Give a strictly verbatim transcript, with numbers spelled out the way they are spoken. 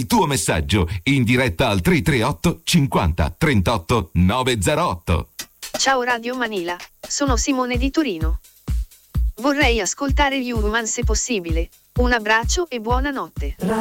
tuo messaggio in diretta al tre tre otto cinquanta trentotto novecentotto. Ciao Radio Manila, sono Simone di Torino. Vorrei ascoltare gli Human se possibile. Un abbraccio e buonanotte.